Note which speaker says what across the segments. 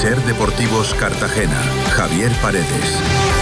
Speaker 1: Ser Deportivos Cartagena. Javier Paredes.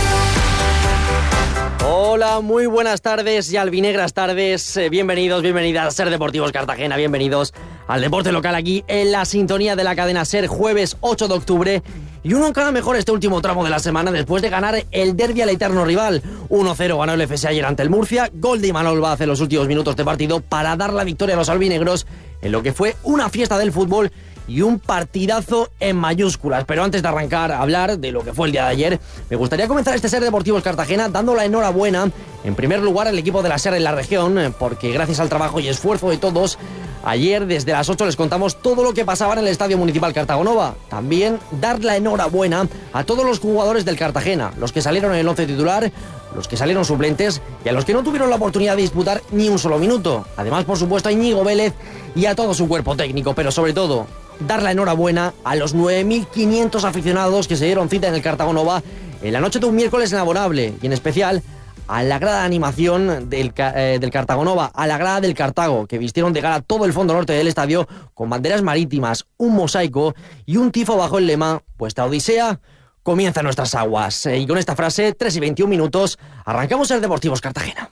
Speaker 2: Hola, muy buenas tardes y albinegras tardes. Bienvenidos, bienvenidas a Ser Deportivos Cartagena. Bienvenidos al deporte local aquí en la sintonía de la cadena SER, jueves 8 de octubre. Y uno encara mejor este último tramo de la semana después de ganar el derbi al eterno rival. 1-0 ganó el FC ayer ante el Murcia. Gol de Imanol Vaz en los últimos minutos de partido para dar la victoria a los albinegros en lo que fue una fiesta del fútbol y un partidazo en mayúsculas. Pero antes de arrancar a hablar de lo que fue el día de ayer, me gustaría comenzar este Ser Deportivos Cartagena dando la enhorabuena, en primer lugar, al equipo de la SER en la región, porque gracias al trabajo y esfuerzo de todos, ayer desde las 8 les contamos todo lo que pasaba en el Estadio Municipal Cartagonova. También dar la enhorabuena a todos los jugadores del Cartagena, los que salieron en el 11 titular, los que salieron suplentes y a los que no tuvieron la oportunidad de disputar ni un solo minuto. Además, por supuesto, a Íñigo Vélez y a todo su cuerpo técnico, pero sobre todo dar la enhorabuena a los 9.500 aficionados que se dieron cita en el Cartagonova en la noche de un miércoles enamorable, y en especial a la grada de animación del Cartagonova, a la grada del Cartago, que vistieron de gala todo el fondo norte del estadio con banderas marítimas, un mosaico y un tifo bajo el lema "Vuestra odisea comienza en nuestras aguas". Y con esta frase, 3 y 21 minutos, arrancamos el Deportivos Cartagena.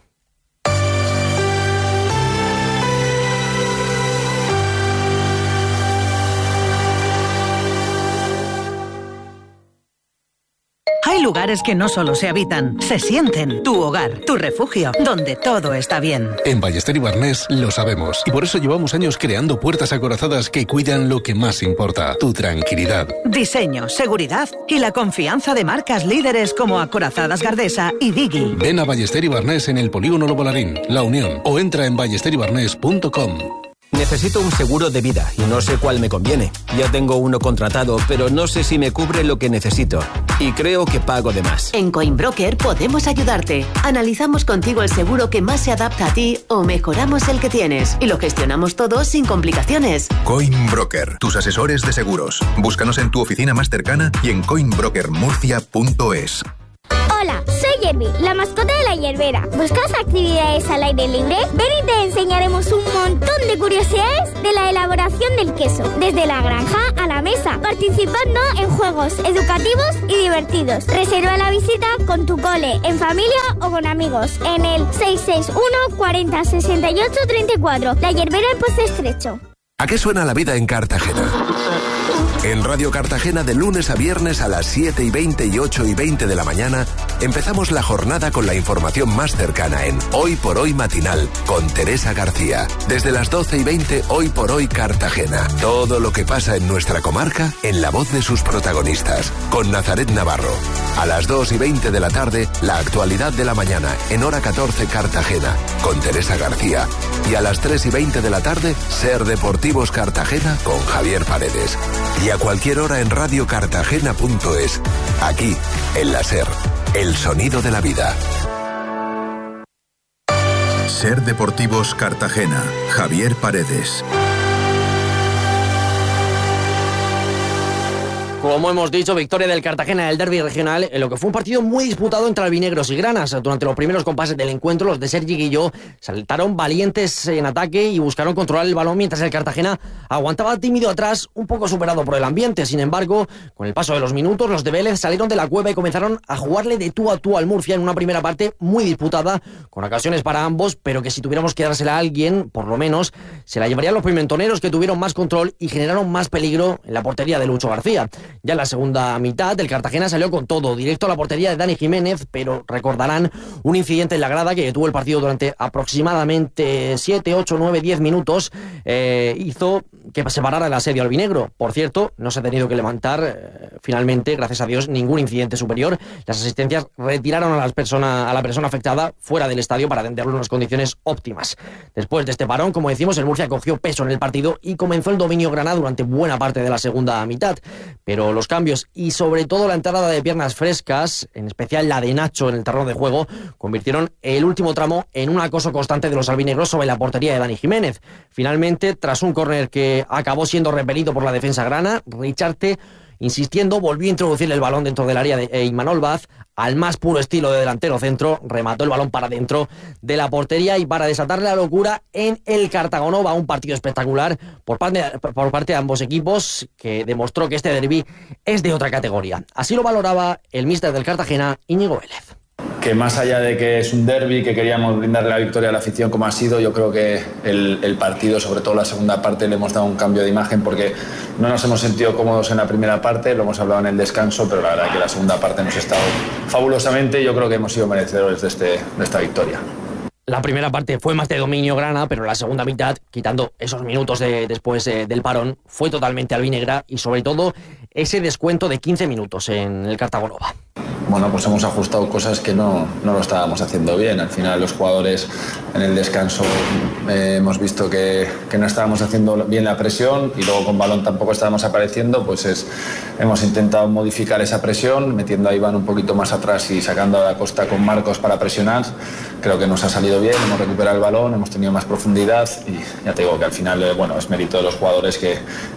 Speaker 3: Hay lugares que no solo se habitan, se sienten. Tu hogar, tu refugio, donde todo está bien.
Speaker 4: En Ballester y Barnés lo sabemos, y por eso llevamos años creando puertas acorazadas que cuidan lo que más importa, tu tranquilidad.
Speaker 3: Diseño, seguridad y la confianza de marcas líderes como Acorazadas Gardesa y Digi.
Speaker 4: Ven a Ballester y Barnés en el Polígono Lobo Larín, La Unión, o entra en ballesteribarnés.com.
Speaker 5: Necesito un seguro de vida y no sé cuál me conviene. Ya tengo uno contratado, pero no sé si me cubre lo que necesito. Y creo que pago de más.
Speaker 6: En Coinbroker podemos ayudarte. Analizamos contigo el seguro que más se adapta a ti o mejoramos el que tienes. Y lo gestionamos todo sin complicaciones.
Speaker 1: Coinbroker, tus asesores de seguros. Búscanos en tu oficina más cercana y en coinbrokermurcia.es.
Speaker 7: Hola, soy Yerby, la mascota de la Yerbera. ¿Buscas actividades al aire libre? Ven y te enseñaremos un montón de curiosidades de la elaboración del queso, desde la granja a la mesa, participando en juegos educativos y divertidos. Reserva la visita con tu cole, en familia o con amigos, en el 661 40 68 34. La Yerbera en Pozo Estrecho.
Speaker 8: ¿A qué suena la vida en Cartagena? En Radio Cartagena, de lunes a viernes a las 7:20 y 8:20 de la mañana, empezamos la jornada con la información más cercana en Hoy por Hoy Matinal, con Teresa García. Desde las 12:20, Hoy por Hoy Cartagena. Todo lo que pasa en nuestra comarca en la voz de sus protagonistas, con Nazaret Navarro. A las 2:20 de la tarde, la actualidad de la mañana, en hora 14 Cartagena, con Teresa García. Y a las 3:20 de la tarde, Ser Deportivos Cartagena, con Javier Paredes. Y a cualquier hora en radiocartagena.es. Aquí, en la SER, el sonido de la vida.
Speaker 1: Ser Deportivos Cartagena. Javier Paredes.
Speaker 2: Como hemos dicho, victoria del Cartagena en el derbi regional, en lo que fue un partido muy disputado entre albinegros y granas. Durante los primeros compases del encuentro, los de Sergi Guilló saltaron valientes en ataque y buscaron controlar el balón, mientras el Cartagena aguantaba tímido atrás, un poco superado por el ambiente. Sin embargo, con el paso de los minutos, los de Vélez salieron de la cueva y comenzaron a jugarle de tú a tú al Murcia en una primera parte muy disputada, con ocasiones para ambos, pero que si tuviéramos que dársela a alguien, por lo menos, se la llevarían los pimentoneros, que tuvieron más control y generaron más peligro en la portería de Lucho García. Ya en la segunda mitad, el Cartagena salió con todo, directo a la portería de Dani Jiménez, pero recordarán un incidente en la grada que detuvo el partido durante aproximadamente 7, 8, 9, 10 minutos, hizo que se parara el asedio albinegro. Por cierto, no se ha tenido que levantar, finalmente, gracias a Dios, ningún incidente superior. Las asistencias retiraron a la persona afectada fuera del estadio para atenderlo en unas condiciones óptimas. Después de este parón, como decimos, el Murcia cogió peso en el partido y comenzó el dominio grana durante buena parte de la segunda mitad. Pero los cambios y sobre todo la entrada de piernas frescas, en especial la de Nacho en el terreno de juego, convirtieron el último tramo en un acoso constante de los albinegros sobre la portería de Dani Jiménez. Finalmente, tras un córner que acabó siendo repelido por la defensa grana, Richarte, insistiendo, volvió a introducir el balón dentro del área de Imanol Vaz, al más puro estilo de delantero centro, remató el balón para dentro de la portería y para desatar la locura en el Cartagonova, un partido espectacular por parte de ambos equipos que demostró que este derbi es de otra categoría. Así lo valoraba el míster del Cartagena, Íñigo Vélez.
Speaker 9: Que más allá de que es un derbi, que queríamos brindarle la victoria a la afición como ha sido, yo creo que el partido, sobre todo la segunda parte, le hemos dado un cambio de imagen porque no nos hemos sentido cómodos en la primera parte, lo hemos hablado en el descanso, pero la verdad que la segunda parte hemos estado fabulosamente y yo creo que hemos sido merecedores de esta victoria.
Speaker 2: La primera parte fue más de dominio grana, pero la segunda mitad, quitando esos minutos después del parón, fue totalmente albinegra y sobre todo ese descuento de 15 minutos en el Cartagonova.
Speaker 9: Bueno, pues hemos ajustado cosas que no lo estábamos haciendo bien. Al final los jugadores en el descanso hemos visto que no estábamos haciendo bien la presión y luego con balón tampoco estábamos apareciendo, pues hemos intentado modificar esa presión, metiendo a Iván un poquito más atrás y sacando a Da Costa con Marcos para presionar. Creo que nos ha salido bien, hemos recuperado el balón, hemos tenido más profundidad y ya te digo que al final es mérito de los jugadores que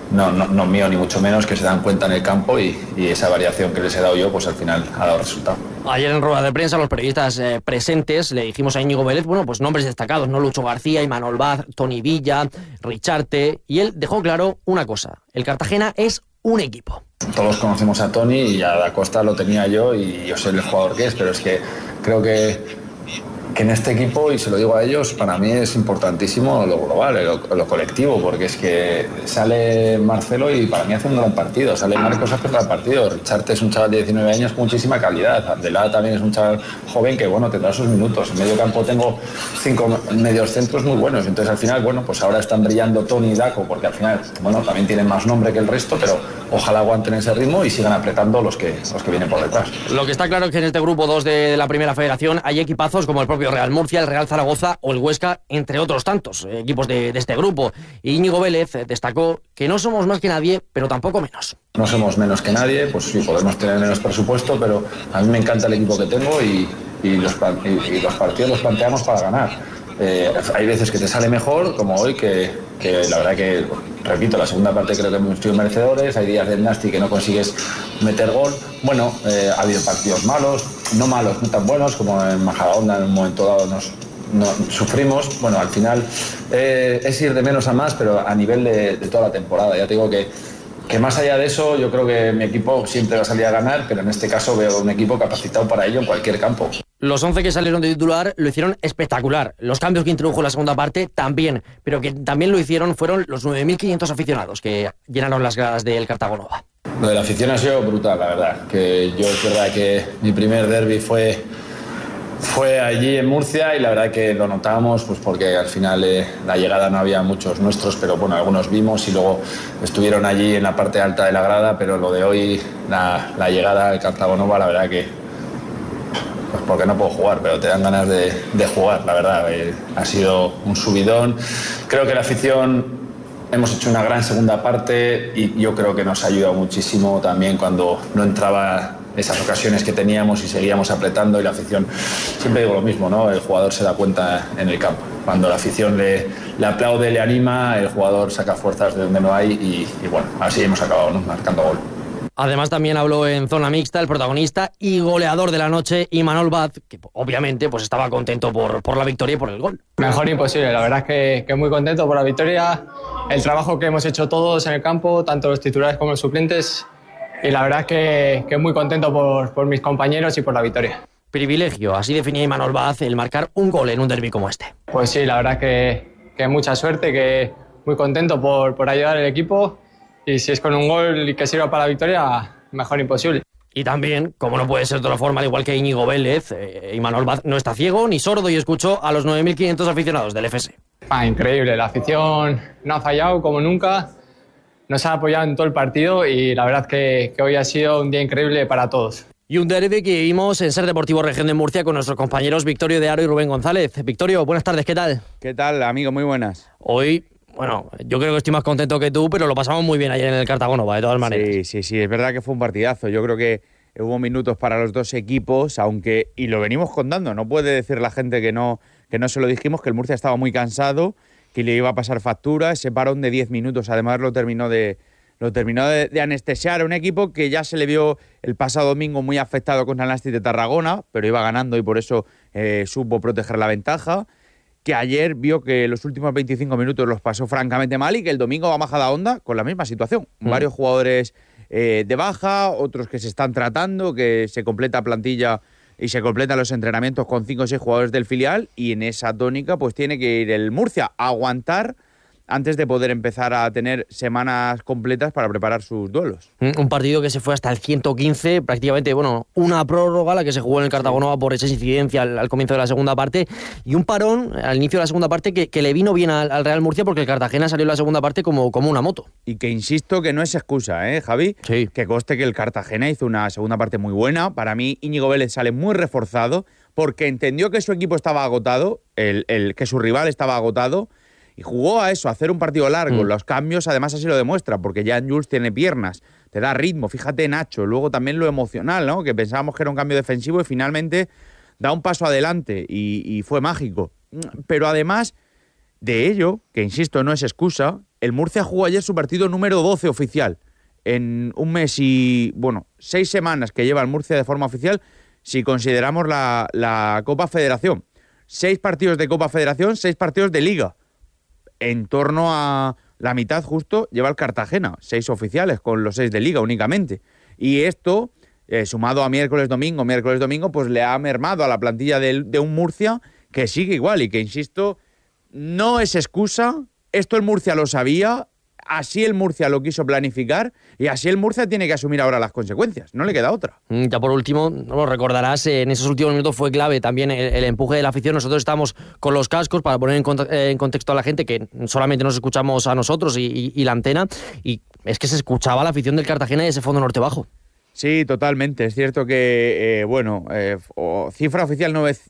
Speaker 9: no mío ni mucho menos, que se dan cuenta en el campo y esa variación que les he dado yo pues al final ha dado resultado.
Speaker 2: Ayer en rueda de prensa los periodistas presentes le dijimos a Íñigo Vélez, pues nombres destacados, ¿no? Lucho García, Imanol Vaz, Toni Villa, Richarte, y él dejó claro una cosa: el Cartagena es un equipo.
Speaker 9: Todos conocemos a Toni y a Da Costa lo tenía yo y yo sé el jugador que es, pero es que creo que en este equipo, y se lo digo a ellos, para mí es importantísimo lo global, lo colectivo, porque es que sale Marcelo y para mí hace un gran partido, sale Marcos hace un gran partido, Richarte es un chaval de 19 años con muchísima calidad, Abdelá también es un chaval joven que tendrá sus minutos, en medio campo tengo 5 medios centros muy buenos, entonces al final, pues ahora están brillando Toni y Daco, porque al final, también tienen más nombre que el resto, pero ojalá aguanten ese ritmo y sigan apretando los que vienen por detrás.
Speaker 2: Lo que está claro es que en este grupo 2 de la Primera Federación hay equipazos como el propio Real Murcia, el Real Zaragoza o el Huesca, entre otros tantos equipos de este grupo. Y Íñigo Vélez destacó que no somos más que nadie, pero tampoco menos.
Speaker 9: No somos menos que nadie, pues sí, podemos tener menos presupuesto, pero a mí me encanta el equipo que tengo y los partidos los planteamos para ganar. Hay veces que te sale mejor, como hoy, que la verdad que, repito, la segunda parte creo que hemos sido merecedores, hay días del Nasti que no consigues meter gol. Ha habido partidos malos, no tan buenos, como en Majadahonda en un momento dado nos sufrimos. Al final es ir de menos a más, pero a nivel de toda la temporada. Ya te digo que más allá de eso, yo creo que mi equipo siempre va a salir a ganar, pero en este caso veo un equipo capacitado para ello en cualquier campo.
Speaker 2: Los 11 que salieron de titular lo hicieron espectacular. Los cambios que introdujo en la segunda parte también, pero que también lo hicieron fueron los 9.500 aficionados que llenaron las gradas del Cartagonova.
Speaker 9: Lo de la afición ha sido brutal, la verdad. Que yo es verdad que mi primer derbi fue allí en Murcia y la verdad que lo notábamos pues porque al final la llegada no había muchos nuestros, pero algunos vimos y luego estuvieron allí en la parte alta de la grada, pero lo de hoy, la llegada al Cartagonova, la verdad que pues porque no puedo jugar, pero te dan ganas de jugar, la verdad. Ha sido un subidón. Creo que la afición hemos hecho una gran segunda parte y yo creo que nos ha ayudado muchísimo también cuando no entraba esas ocasiones que teníamos y seguíamos apretando y la afición, siempre digo lo mismo, ¿no? El jugador se da cuenta en el campo. Cuando la afición le aplaude, le anima, el jugador saca fuerzas de donde no hay y así hemos acabado, ¿no? Marcando gol.
Speaker 2: Además también habló en zona mixta el protagonista y goleador de la noche, Imanol Vaz, que obviamente pues estaba contento por la victoria y por el gol.
Speaker 10: Mejor imposible, la verdad es que muy contento por la victoria, el trabajo que hemos hecho todos en el campo, tanto los titulares como los suplentes, y la verdad es que muy contento por mis compañeros y por la victoria.
Speaker 2: Privilegio, así definía Imanol Vaz el marcar un gol en un derbi como este.
Speaker 10: Pues sí, la verdad que mucha suerte, que muy contento por ayudar al equipo. Y si es con un gol y que sirva para la victoria, mejor imposible.
Speaker 2: Y también, como no puede ser de otra forma, al igual que Íñigo Vélez, Imanol Vaz no está ciego ni sordo y escuchó a los 9.500 aficionados del FS.
Speaker 10: Increíble, la afición no ha fallado como nunca, nos ha apoyado en todo el partido y la verdad que hoy ha sido un día increíble para todos.
Speaker 2: Y un derbi que vivimos en Ser Deportivo Región de Murcia con nuestros compañeros Victorio de Aro y Rubén González. Victorio, buenas tardes, ¿qué tal?
Speaker 11: ¿Qué tal, amigo? Muy buenas.
Speaker 2: Hoy... yo creo que estoy más contento que tú, pero lo pasamos muy bien ayer en el Cartagonova, de todas maneras.
Speaker 11: Sí, es verdad que fue un partidazo. Yo creo que hubo minutos para los dos equipos, aunque, y lo venimos contando, no puede decir la gente que no se lo dijimos, que el Murcia estaba muy cansado, que le iba a pasar factura. Ese parón de 10 minutos, además lo terminó de lo terminó de anestesiar. Un equipo que ya se le vio el pasado domingo muy afectado con el Nàstic de Tarragona, pero iba ganando y por eso supo proteger la ventaja. Que ayer vio que los últimos 25 minutos los pasó francamente mal y que el domingo va a Majadahonda con la misma situación. Varios jugadores de baja, otros que se están tratando, que se completa plantilla y se completan los entrenamientos con 5 o 6 jugadores del filial, y en esa tónica pues tiene que ir el Murcia a aguantar antes de poder empezar a tener semanas completas para preparar sus duelos.
Speaker 2: Un partido que se fue hasta el 115, prácticamente, bueno, una prórroga la que se jugó en el Cartagonova por esa incidencia al comienzo de la segunda parte, y un parón al inicio de la segunda parte que le vino bien al Real Murcia, porque el Cartagena salió en la segunda parte como una moto.
Speaker 11: Y que insisto que no es excusa, Javi?
Speaker 2: Sí.
Speaker 11: Que conste que el Cartagena hizo una segunda parte muy buena. Para mí, Íñigo Vélez sale muy reforzado porque entendió que su equipo estaba agotado, que su rival estaba agotado, y jugó a eso, a hacer un partido largo. Los cambios, además, así lo demuestra, porque Jan Jules tiene piernas, te da ritmo. Fíjate, Nacho, luego también lo emocional, ¿no? Que pensábamos que era un cambio defensivo y finalmente da un paso adelante y fue mágico. Pero además de ello, que insisto, no es excusa, el Murcia jugó ayer su partido número 12 oficial. En un mes y, 6 semanas que lleva el Murcia de forma oficial, si consideramos la Copa Federación. 6 partidos de Copa Federación, 6 partidos de Liga. En torno a la mitad justo lleva el Cartagena, 6 oficiales con los 6 de Liga únicamente. Y esto, sumado a miércoles-domingo, pues le ha mermado a la plantilla de un Murcia que sigue igual y que, insisto, no es excusa. Esto el Murcia lo sabía, así el Murcia lo quiso planificar y así el Murcia tiene que asumir ahora las consecuencias. No le queda otra.
Speaker 2: Ya por último, lo recordarás, en esos últimos minutos fue clave también el empuje de la afición. Nosotros estábamos con los cascos para poner en contexto a la gente, que solamente nos escuchamos a nosotros y la antena, y es que se escuchaba la afición del Cartagena y ese fondo norte bajo.
Speaker 11: Sí, totalmente. Es cierto que, cifra oficial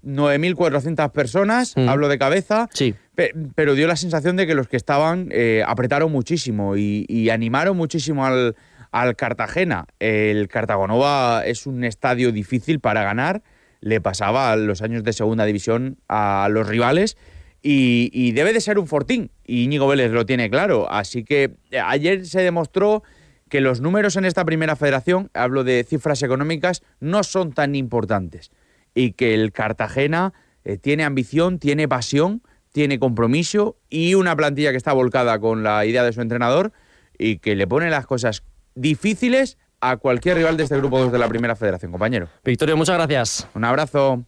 Speaker 11: 9.400 personas, hablo de cabeza,
Speaker 2: sí.
Speaker 11: Pero dio la sensación de que los que estaban apretaron muchísimo y animaron muchísimo al Cartagena. El Cartagonova es un estadio difícil para ganar, le pasaba los años de segunda división a los rivales y debe de ser un fortín, y Íñigo Vélez lo tiene claro. Así que ayer se demostró que los números en esta primera federación, hablo de cifras económicas, no son tan importantes y que el Cartagena tiene ambición, tiene pasión, tiene compromiso y una plantilla que está volcada con la idea de su entrenador y que le pone las cosas difíciles a cualquier rival de este grupo 2 de la primera federación, compañero.
Speaker 2: Victorio, muchas gracias.
Speaker 11: Un abrazo.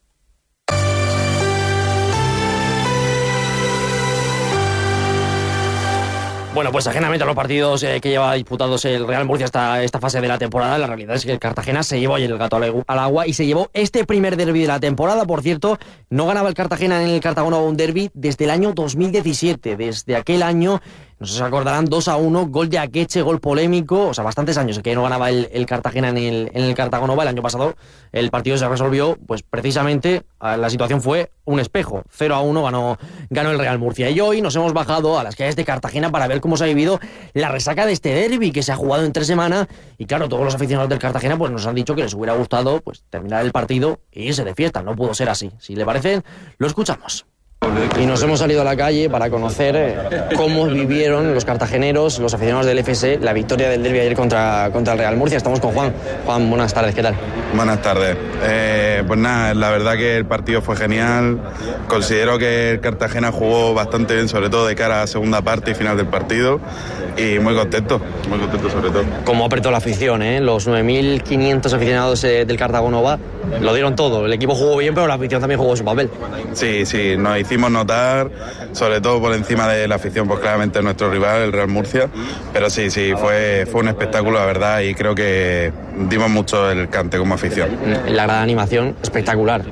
Speaker 2: Bueno, pues ajenamente a los partidos que lleva disputados el Real Murcia hasta esta fase de la temporada, la realidad es que el Cartagena se llevó ayer el gato al agua y se llevó este primer derbi de la temporada. Por cierto, no ganaba el Cartagena en el Cartagonova un derbi desde el año 2017. Desde aquel año, no sé si se acordarán, 2-1, gol de Akeche, gol polémico, o sea, bastantes años que no ganaba el Cartagena en el Cartagonova. El año pasado el partido se resolvió, pues precisamente la situación fue un espejo, 0-1 ganó el Real Murcia. Y hoy nos hemos bajado a las calles de Cartagena para ver cómo se ha vivido la resaca de este derbi que se ha jugado en 3 semanas. Y claro, todos los aficionados del Cartagena pues nos han dicho que les hubiera gustado pues terminar el partido e irse de fiesta. No pudo ser así. Si le parece, lo escuchamos. Y nos hemos salido a la calle para conocer cómo vivieron los cartageneros, los aficionados del FC, la victoria del derbi ayer contra el Real Murcia. Estamos con Juan. Juan, buenas tardes, ¿qué tal?
Speaker 12: Buenas tardes. Pues nada, la verdad que el partido fue genial. Considero que el Cartagena jugó bastante bien, sobre todo de cara a la segunda parte y final del partido. Y muy contento sobre todo.
Speaker 2: Como apretó la afición, los 9.500 aficionados del Cartagonova lo dieron todo. El equipo jugó bien, pero la afición también jugó su papel.
Speaker 12: Sí, nos hicimos notar, sobre todo por encima de la afición, pues claramente nuestro rival, el Real Murcia. Pero sí, fue un espectáculo, la verdad, y creo que dimos mucho el cante como afición.
Speaker 2: La grada de animación, espectacular.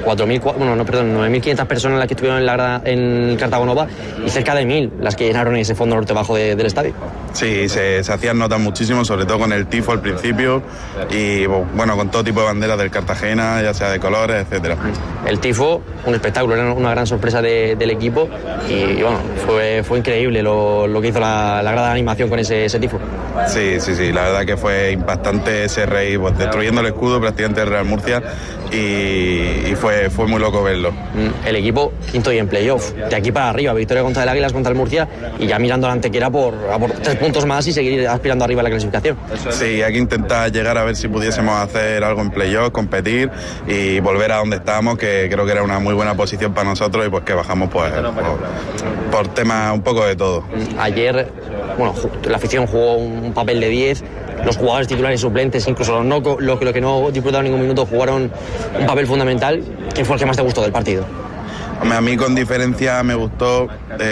Speaker 2: 9.500 personas las que estuvieron en el Cartagonova y cerca de 1.000 las que llenaron ese fondo norte bajo del estadio.
Speaker 12: Sí, se hacían notas muchísimo, sobre todo con el tifo al principio y bueno, con todo tipo de banderas del Cartagena, ya sea de colores, etcétera.
Speaker 2: El tifo, un espectáculo, era una gran sorpresa del equipo y bueno, fue increíble lo que hizo la grada de animación con ese tifo.
Speaker 12: Sí, la verdad que fue impactante ese rey, pues, destruyendo el escudo prácticamente del Real Murcia y fue muy loco verlo.
Speaker 2: El equipo quinto y en playoff, de aquí para arriba, victoria contra el Águilas, contra el Murcia, y ya mirando a la Antequera por 3 puntos más y seguir aspirando arriba a la clasificación.
Speaker 12: Sí, hay que intentar llegar a ver si pudiésemos hacer algo en playoff, competir y volver a donde estábamos, que creo que era una muy buena posición para nosotros, y pues que bajamos pues por temas un poco de todo.
Speaker 2: Ayer, bueno, la afición jugó un papel de 10, los jugadores titulares y suplentes, incluso los que no disputaron ningún minuto, jugaron un papel fundamental. ¿Quién fue el que más te gustó del partido?
Speaker 12: A mí con diferencia me gustó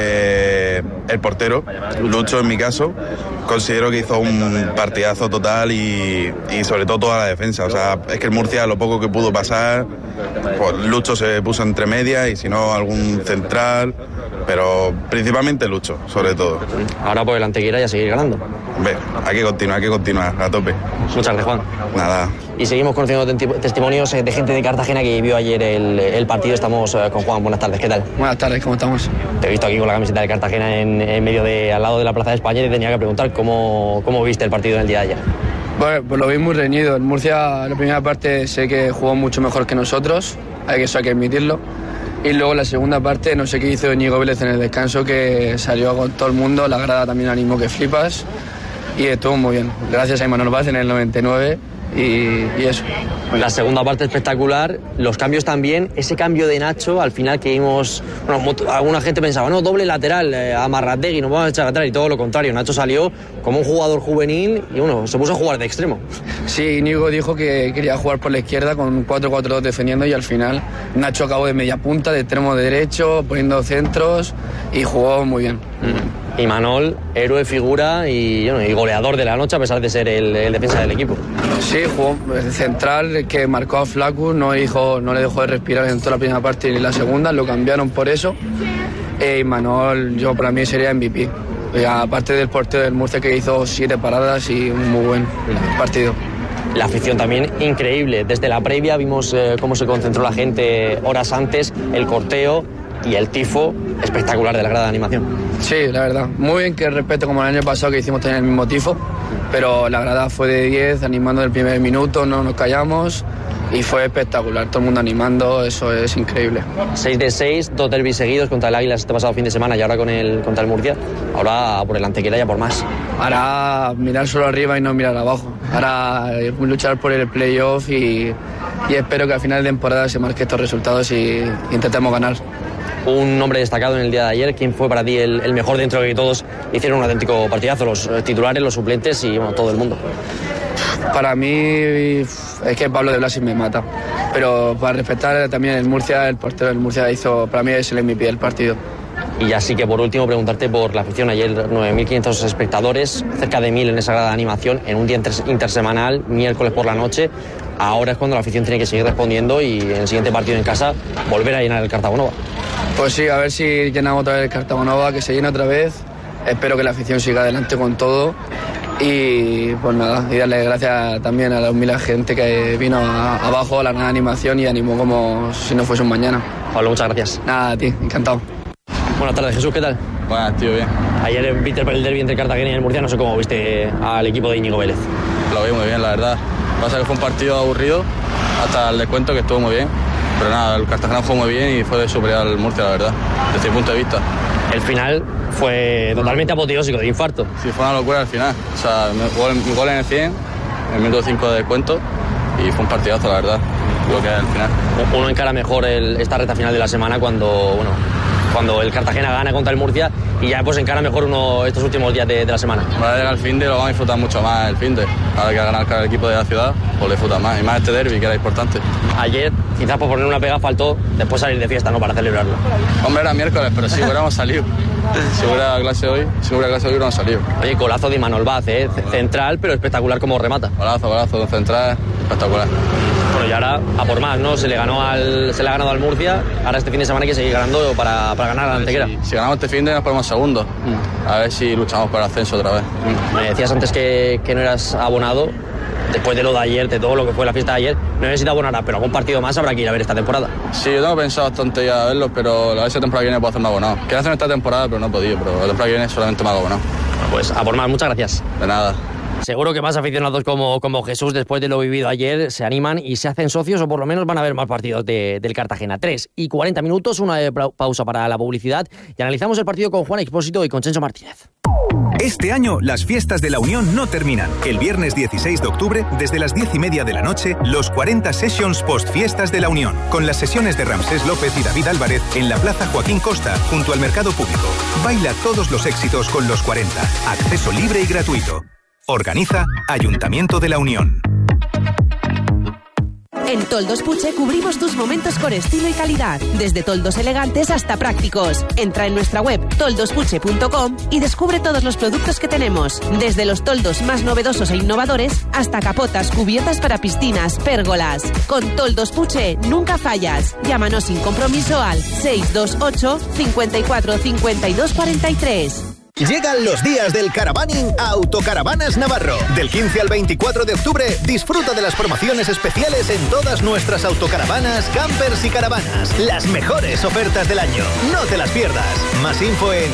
Speaker 12: el portero, Lucho en mi caso. Considero que hizo un partidazo total y sobre todo toda la defensa. O sea, es que el Murcia, lo poco que pudo pasar, pues Lucho se puso entre medias y si no algún central, pero principalmente Lucho, sobre todo.
Speaker 2: Ahora por el Antequera y a seguir ganando.
Speaker 12: Hay que continuar a tope.
Speaker 2: Muchas gracias, Juan.
Speaker 12: Nada.
Speaker 2: Y seguimos conociendo testimonios de gente de Cartagena que vio ayer el partido. Estamos con Juan. Buenas tardes, ¿qué tal?
Speaker 13: Buenas tardes, ¿cómo estamos?
Speaker 2: Te he visto aquí con la camiseta de Cartagena en medio al lado de la Plaza de España, y te tenía que preguntar cómo viste el partido en el día de ayer.
Speaker 13: Bueno, pues lo vi muy reñido. El Murcia, en la primera parte, sé que jugó mucho mejor que nosotros, eso hay que admitirlo. Y luego en la segunda parte, no sé qué hizo Íñigo Vélez en el descanso, que salió con todo el mundo, la grada también animó que flipas, y estuvo muy bien. Gracias a Imanol Vaz en el 99 y eso.
Speaker 2: La segunda parte espectacular, los cambios también, ese cambio de Nacho al final que vimos, bueno, alguna gente pensaba, no, doble lateral, Amarrategui, nos vamos a echar atrás, y todo lo contrario, Nacho salió como un jugador juvenil y bueno, se puso a jugar de extremo.
Speaker 13: Sí, Íñigo dijo que quería jugar por la izquierda con 4-4-2 defendiendo, y al final Nacho acabó de media punta, de extremo derecho, poniendo centros y jugó muy bien.
Speaker 2: Imanol, héroe, figura y goleador de la noche a pesar de ser el defensa del equipo.
Speaker 13: Sí, jugó central, que marcó a Flaccus, no le dejó de respirar en toda la primera parte ni la segunda, lo cambiaron por eso. Imanol, para mí sería MVP. Aparte del portero del Murcia, que hizo 7 paradas y un muy buen partido.
Speaker 2: La afición también increíble. Desde la previa vimos cómo se concentró la gente horas antes, el corteo y el tifo espectacular de la grada de animación.
Speaker 13: Sí, la verdad. Muy bien, que respeto como el año pasado, que hicimos también el mismo tifo, pero la grada fue de 10, animando del primer minuto, no nos callamos y fue espectacular. Todo el mundo animando, eso es increíble.
Speaker 2: 6 de 6, 2 derbis seguidos contra el Águilas este pasado fin de semana y ahora contra el Murcia. Ahora por el Antequera y a por más.
Speaker 13: Ahora mirar solo arriba y no mirar abajo. Ahora luchar por el playoff y espero que al final de temporada se marque estos resultados y intentemos ganar.
Speaker 2: Un nombre destacado en el día de ayer, ¿quién fue para ti el mejor dentro de que todos hicieron un auténtico partidazo? Los titulares, los suplentes y bueno, todo el mundo.
Speaker 13: Para mí es que Pablo de Blasi me mata, pero para respetar también el Murcia, el portero del Murcia para mí es el MVP del partido.
Speaker 2: Y así que por último preguntarte por la afición. Ayer 9.500 espectadores, cerca de 1.000 en esa grada de animación, en un día intersemanal, miércoles por la noche. Ahora es cuando la afición tiene que seguir respondiendo y en el siguiente partido en casa volver a llenar el Cartago Nova.
Speaker 13: Pues sí, a ver si llenamos otra vez el Cartago Nova, que se llene otra vez. Espero que la afición siga adelante con todo. Y pues nada, y darle gracias también a la humilde gente que vino abajo a la gran animación y animó como si no fuese un mañana.
Speaker 2: Pablo, muchas gracias.
Speaker 13: Nada, a ti, encantado.
Speaker 2: Buenas tardes, Jesús, ¿qué tal?
Speaker 14: Buenas, tío, bien.
Speaker 2: Ayer viste el derbi entre Cartagena y el Murcia, no sé cómo viste al equipo de Íñigo Vélez.
Speaker 14: Lo vi muy bien, la verdad. Pasa que fue un partido aburrido, hasta el descuento, que estuvo muy bien. Pero nada, el Cartagena fue muy bien y fue de superior al Murcia, la verdad, desde mi punto de vista.
Speaker 2: El final fue totalmente apoteósico, de infarto.
Speaker 14: Sí, fue una locura al final. O sea, mi gol en el 100, en el minuto 5 de descuento, y fue un partidazo, la verdad, lo que es al final.
Speaker 2: Uno encara mejor esta recta final de la semana cuando el Cartagena gana contra el Murcia, y ya pues encara mejor estos últimos días de la semana.
Speaker 14: Ahora llega el finde, lo vamos a disfrutar mucho más el finde. Ahora que ha ganado cada equipo de la ciudad, pues lo disfrutan más. Y más este derbi, que era importante.
Speaker 2: Ayer, quizás por poner una pega, faltó después salir de fiesta, ¿no?, para celebrarlo.
Speaker 14: Hombre, era miércoles, pero si hubiéramos salido. Si hubiera clase hoy, hubiéramos salido. Oye,
Speaker 2: golazo de Imanol Vaz, central, pero espectacular como remata.
Speaker 14: Golazo, de central, espectacular.
Speaker 2: Bueno, y ahora a por más, ¿no? Se le ha ganado al Murcia, ahora este fin de semana hay que seguir ganando para ganar a la Antequera.
Speaker 14: Si ganamos este fin de nos ponemos segundos. A ver si luchamos por el ascenso otra vez.
Speaker 2: Me decías antes que no eras abonado. Después de lo de ayer, de todo lo que fue la fiesta de ayer, no necesita abonar, pero algún partido más habrá que ir a ver esta temporada.
Speaker 14: Sí, yo tengo pensado bastante ya a verlo, pero la temporada que viene puedo hacerme abonado. Quería hacer esta temporada, pero no he podido, pero la temporada que viene solamente me hago abonado.
Speaker 2: Bueno, pues a por más, muchas gracias.
Speaker 14: De nada.
Speaker 2: Seguro que más aficionados como Jesús, después de lo vivido ayer, se animan y se hacen socios, o por lo menos van a ver más partidos del Cartagena. 3:40, una pausa para la publicidad, y analizamos el partido con Juan Expósito y con Chencho Martínez.
Speaker 15: Este año, las fiestas de la Unión no terminan. El viernes 16 de octubre, desde las 10:30 de la noche, los 40 Sessions post-fiestas de la Unión, con las sesiones de Ramsés López y David Álvarez en la Plaza Joaquín Costa, junto al Mercado Público. Baila todos los éxitos con los 40. Acceso libre y gratuito. Organiza Ayuntamiento de la Unión.
Speaker 16: En Toldos Puche cubrimos tus momentos con estilo y calidad, desde toldos elegantes hasta prácticos. Entra en nuestra web toldospuche.com y descubre todos los productos que tenemos, desde los toldos más novedosos e innovadores hasta capotas, cubiertas para piscinas, pérgolas. Con Toldos Puche nunca fallas. Llámanos sin compromiso al 628 54 52 43.
Speaker 17: Llegan los días del caravaning a Autocaravanas Navarro. Del 15 al 24 de octubre, disfruta de las promociones especiales en todas nuestras autocaravanas, campers y caravanas. Las mejores ofertas del año. No te las pierdas. Más info en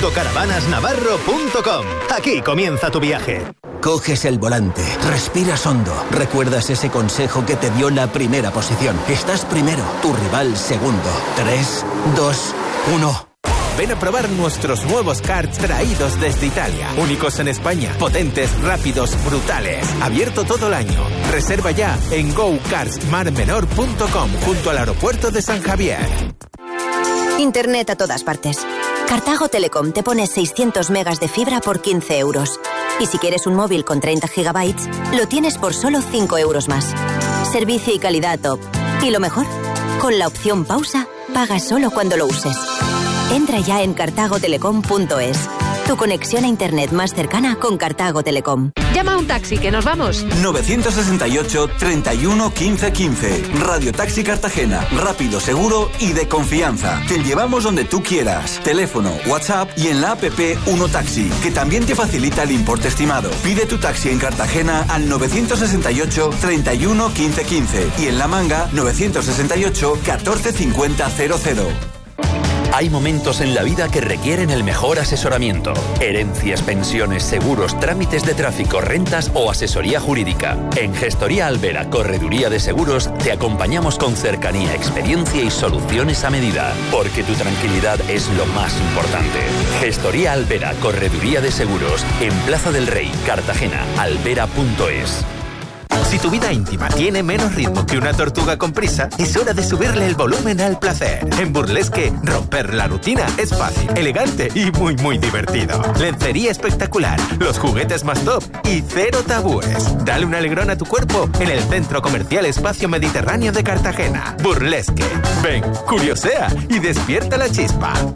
Speaker 17: autocaravanasnavarro.com. Aquí comienza tu viaje.
Speaker 18: Coges el volante, respiras hondo, recuerdas ese consejo que te dio la primera posición. Estás primero, tu rival segundo. 3, 2, 1...
Speaker 19: Ven a probar nuestros nuevos karts traídos desde Italia. Únicos en España, potentes, rápidos, brutales. Abierto todo el año. Reserva ya en gokartsmarmenor.com, junto al aeropuerto de San Javier.
Speaker 20: Internet a todas partes. Cartago Telecom te pone 600 megas de fibra por 15 euros. Y si quieres un móvil con 30 gigabytes, lo tienes por solo 5 euros más. Servicio y calidad top. Y lo mejor, con la opción pausa, pagas solo cuando lo uses. Entra ya en cartagotelecom.es. Tu conexión a internet más cercana con Cartago Telecom.
Speaker 16: Llama a un taxi, que nos vamos.
Speaker 21: 968 31 15 15. Radio Taxi Cartagena. Rápido, seguro y de confianza. Te llevamos donde tú quieras. Teléfono, WhatsApp y en la app Uno Taxi, que también te facilita el importe estimado. Pide tu taxi en Cartagena al 968 31 15 15 y en La Manga 968 14 50 00.
Speaker 22: Hay momentos en la vida que requieren el mejor asesoramiento. Herencias, pensiones, seguros, trámites de tráfico, rentas o asesoría jurídica. En Gestoría Albera, Correduría de Seguros, te acompañamos con cercanía, experiencia y soluciones a medida. Porque tu tranquilidad es lo más importante. Gestoría Albera, Correduría de Seguros, en Plaza del Rey, Cartagena, albera.es.
Speaker 19: Si tu vida íntima tiene menos ritmo que una tortuga con prisa, es hora de subirle el volumen al placer. En Burlesque, romper la rutina es fácil, elegante y muy divertido. Lencería espectacular, los juguetes más top y cero tabúes. Dale un alegrón a tu cuerpo en el Centro Comercial Espacio Mediterráneo de Cartagena. Burlesque. Ven, curiosea y despierta la chispa.